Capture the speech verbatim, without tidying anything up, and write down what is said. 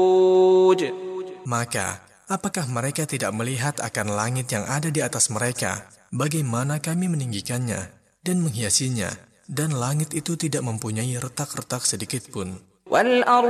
Maka, apakah mereka tidak melihat akan langit yang ada di atas mereka, bagaimana kami meninggikannya dan menghiasinya, dan langit itu tidak mempunyai retak-retak sedikit pun.